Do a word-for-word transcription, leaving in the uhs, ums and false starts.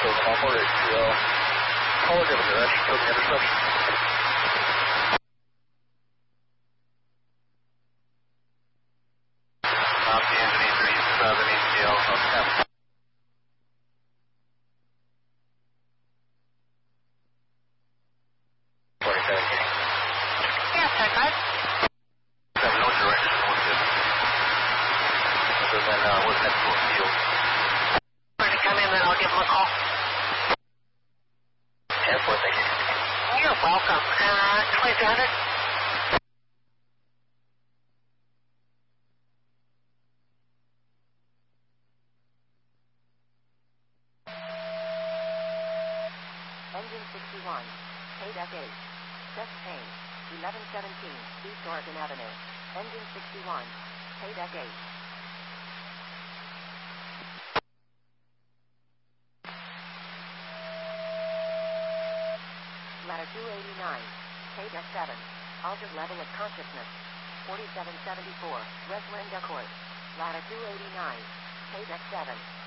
Oklahoma Radio. Call a different direction, took the interception. Copy, Anthony three seven, A C L, okay. Yeah, ten five. Have no direction, we're good. Other than, uh, we're heading to a field. We're going to come in, then I'll give them a call. ten four, thank you. You're welcome. Uh, twenty-two hundred. Engine sixty-one, K-Deck eight, Seth Payne, eleven seventeen, East Oregon Avenue. Engine sixty-one, K-Deck eight. Ladder two eighty-nine, K-Deck seven, altered level of consciousness, forty-seven seventy-four, West Linda Court. Ladder two eighty-nine, K-Deck seven.